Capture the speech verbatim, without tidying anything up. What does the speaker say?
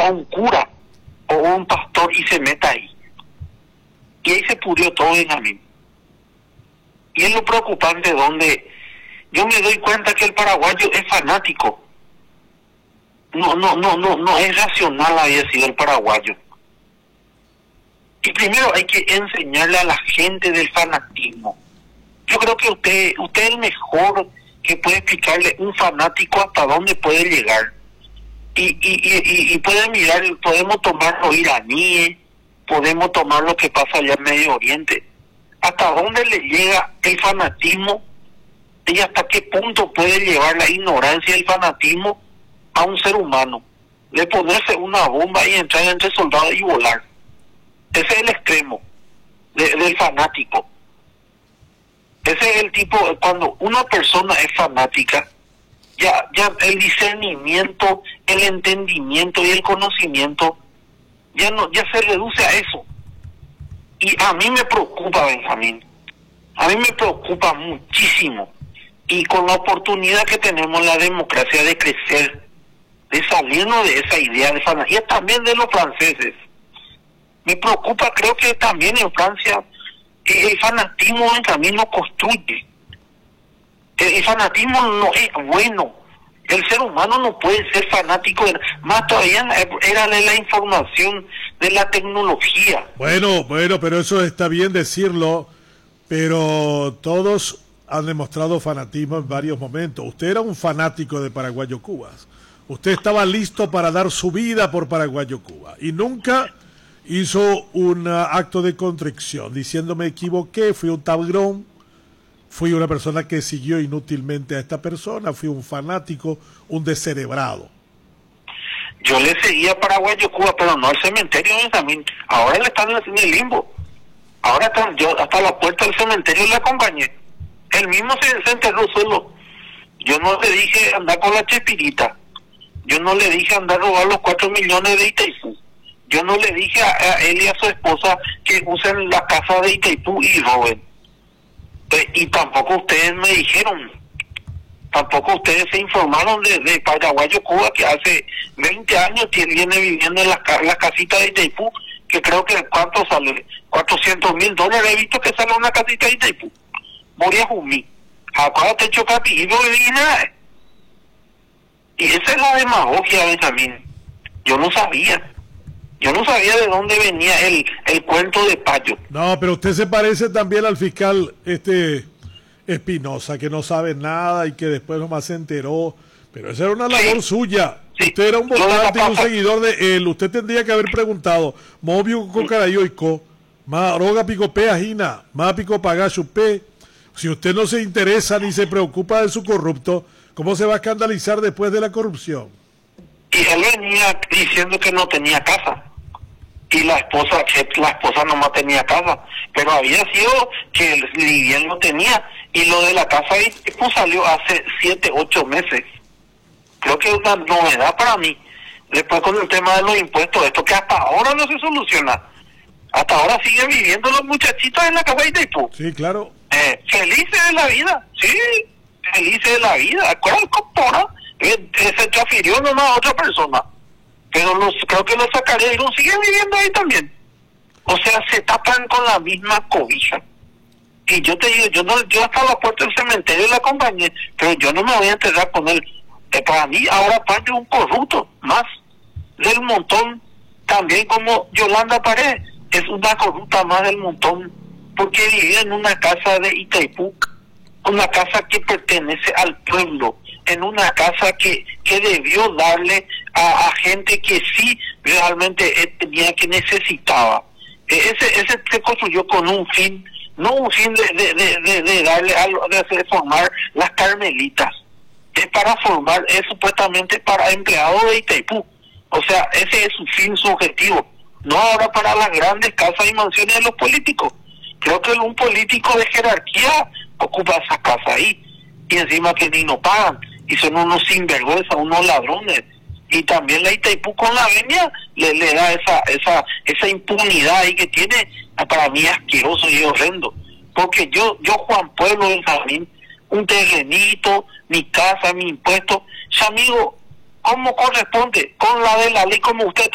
a un cura o a un pastor y se meta ahí. Y ahí se pudrió todo, Benjamín. Y es lo preocupante donde yo me doy cuenta que el paraguayo es fanático. No, no, no, no, no es racional había sido el paraguayo. Y primero hay que enseñarle a la gente del fanatismo. Yo creo que usted, usted es el mejor que puede explicarle un fanático hasta dónde puede llegar. Y, y, y, y puede mirar, podemos tomar los iraníes, podemos tomar lo que pasa allá en Medio Oriente. Hasta dónde le llega el fanatismo y hasta qué punto puede llevar la ignorancia y el fanatismo a un ser humano. De ponerse una bomba y entrar entre soldados y volar. Ese es el extremo de, del fanático. Ese es el tipo, cuando una persona es fanática, ya, ya el discernimiento, el entendimiento y el conocimiento ya no, ya se reduce a eso. Y a mí me preocupa, Benjamín, a mí me preocupa muchísimo. Y con la oportunidad que tenemos la democracia de crecer, de salirnos de esa idea de fanatismo, y también de los franceses, me preocupa, creo que también en Francia el fanatismo también lo construye. El, el fanatismo no es bueno. El ser humano no puede ser fanático, de, más todavía era de la información, de la tecnología. Bueno, bueno, pero eso está bien decirlo, pero todos han demostrado fanatismo en varios momentos. Usted era un fanático de Paraguayo Cuba. Usted estaba listo para dar su vida por Paraguayo Cuba y nunca hizo un acto de contrición diciendo me equivoqué, fui un tablón, fui una persona que siguió inútilmente a esta persona, fui un fanático, un descerebrado. Yo le seguía a Paraguayo Cuba, pero no al cementerio, Benjamín. Ahora le están en el limbo. Ahora están, yo hasta la puerta del cementerio le acompañé. Él mismo se, se enterró solo. Yo no le dije andar con la chespirita. Yo no le dije andar a robar los cuatro millones de Itaipú. Yo no le dije a, a él y a su esposa que usen la casa de Itaipú y roben. Eh, y tampoco ustedes me dijeron, tampoco ustedes se informaron de, de Paraguayo Cuba, que hace veinte años que viene viviendo en las la casitas de Itaipú, que creo que cuánto sale, cuatrocientos mil dólares, he visto que sale una casita de Itaipú. Moria Jumí, acuérdate Chocapi, y no vi nada. Y esa es la demagogia, Benjamín. Yo no sabía. Yo no sabía de dónde venía el, el cuento de Payo. No, pero usted se parece también al fiscal este Espinosa, que no sabe nada y que después nomás se enteró. Pero esa era una labor sí, suya. Sí. Usted era un votante y un seguidor de él. Usted tendría que haber preguntado, Movio Cocarayoico, Ma Roga Pico Pe Ajina, Ma Pico Pagachupé. Si usted no se interesa ni se preocupa de su corrupto, ¿cómo se va a escandalizar después de la corrupción? Y él venía diciendo que no tenía casa. Y la esposa, que la esposa nomás tenía casa. Pero había sido que el bien lo tenía. Y lo de la casa ahí pues, salió hace siete, ocho meses. Creo que es una novedad para mí. Después con el tema de los impuestos, esto que hasta ahora no se soluciona. Hasta ahora siguen viviendo los muchachitos en la casa de Itaipú. Sí, claro. Eh, felices de la vida, sí, felices de la vida. ¿Cuál compora? Eh, eh, se transfirió nomás a otra persona, pero los creo que los sacarían, siguen viviendo ahí también. O sea, se tapan con la misma cobija. Y yo te digo, yo no, yo hasta la puerta del cementerio la acompañé, pero yo no me voy a enterrar con él. Eh, para mí ahora parte un corrupto más del montón, también como Yolanda Paredes, es una corrupta más del montón, porque vive en una casa de Itaipú, una casa que pertenece al pueblo, en una casa que, que debió darle a, a gente que sí realmente eh, tenía, que necesitaba. Eh, ese ese se construyó con un fin, no un fin de, de, de, de, de darle algo, de, de formar las carmelitas, es para formar, es supuestamente para empleados de Itaipú. O sea, ese es su fin, su objetivo, no ahora para las grandes casas y mansiones de los políticos. Creo que un político de jerarquía ocupa esa casa ahí, y encima que ni no pagan, y son unos sinvergüenza, unos ladrones. Y también la Itaipú con la venia le, le da esa esa esa impunidad ahí que tiene, para mí asqueroso y horrendo. Porque yo, yo Juan Pueblo Benjamín, un terrenito, mi casa, mi impuesto, ya amigo, ¿cómo corresponde? Con la de la ley, como usted